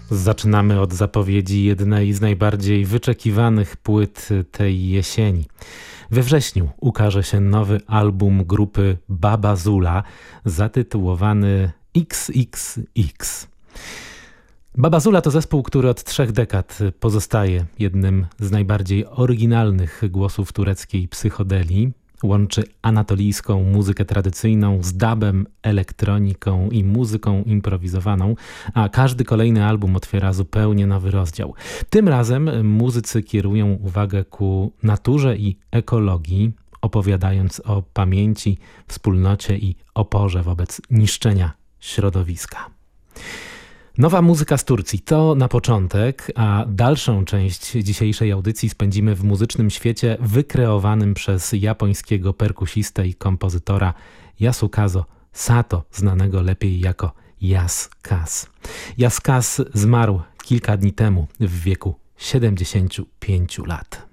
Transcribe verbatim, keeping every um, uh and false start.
Zaczynamy od zapowiedzi jednej z najbardziej wyczekiwanych płyt tej jesieni. We wrześniu ukaże się nowy album grupy Baba Zula zatytułowany X X X. Baba Zula to zespół, który od trzech dekad pozostaje jednym z najbardziej oryginalnych głosów tureckiej psychodelii. Łączy anatolijską muzykę tradycyjną z dubem, elektroniką i muzyką improwizowaną, a każdy kolejny album otwiera zupełnie nowy rozdział. Tym razem muzycy kierują uwagę ku naturze i ekologii, opowiadając o pamięci, wspólnocie i oporze wobec niszczenia środowiska. Nowa muzyka z Turcji to na początek, a dalszą część dzisiejszej audycji spędzimy w muzycznym świecie wykreowanym przez japońskiego perkusistę i kompozytora Yasukazo Sato, znanego lepiej jako Yas-Kas. Yas-Kas zmarł kilka dni temu w wieku siedemdziesięciu pięciu lat.